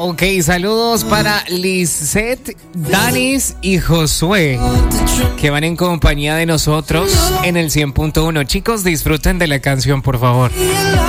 Ok, saludos para Lisette, Danis y Josué, que van en compañía de nosotros en el 100.1. Chicos, disfruten de la canción, por favor.